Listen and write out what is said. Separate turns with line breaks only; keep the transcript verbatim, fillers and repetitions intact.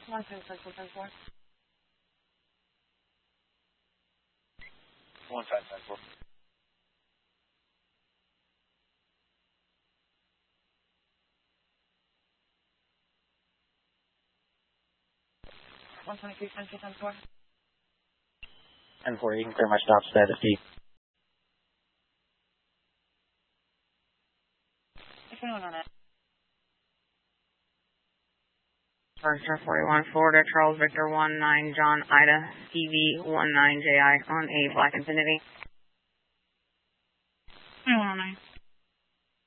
one five five four five four.
one five five four.
one twenty-three, ten four, ten four.
ten four, you can clear my stop status D.
If anyone on that.
Berkshire forty-one, Florida, Charles Victor one nine, John Ida, C V one nine J I on a Black Infinity.